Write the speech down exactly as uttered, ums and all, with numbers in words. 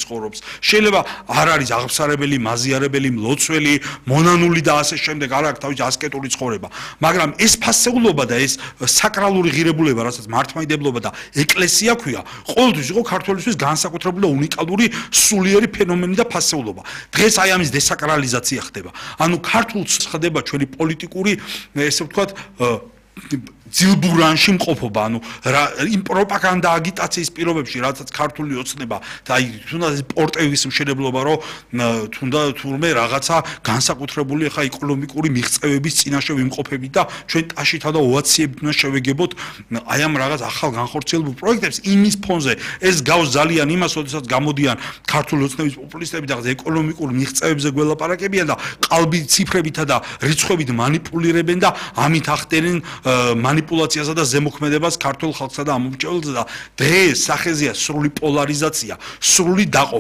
ცხოვრობს. შეიძლება არ არის აღფსარებელი, მაზიარებელი, მლოცველი, მონანული და ასე შემდეგ, არ აქვს თავისი ასკეტური ცხოვრება. მაგრამ ეს ფასეულობა და ეს საკრალური ღირებულება, რასაც მართლმადიდებლობა და ეკლესია ქვია, ყოველთვის იყო ქართველისთვის განსაკუთრებული და უნიკალური სულიერი ფენომენი და ფასეულობა. დღეს აი ამის დესაკრალიზაცია ხდება. ანუ ქართულს ხდება ჩვენი პოლიტიკური, ესე ვთქვათ, ძილბურანში მყოფობა, ანუ იმ პროპაგანდა აგიტაციის პირობებში, რაცაც ქართული ოცნება და აი თუნდაც პორტევის მშენებლობა, რომ თუნდა თურმე რაღაცა განსაკუთრებული ხა ეკონომიკური მიღწევების წინაშე ვიმყოფებით და ჩვენ ტაშითა და ოვაციებით უნდა შევეგებოთ აი ამ რაღაც ახალ განხორციელებულ პროექტებს. იმის ფონზე ეს გავს ძალიან იმას, როდესაც გამოდიან ქართული ოცნების პოპულისტები და ეკონომიკურ მიღწევებზე გველაპარაკებიან და ყალბი ციფრებითა და რიცხვებით მანიპულირებენ და ამით ახდენენ მანიპულაციასა და ზემოქმედებას ქართულ ხალხსა და ამომრჩეველზე და დღეს სახეზეა სრული პოლარიზაცია, სრული დაყოფა.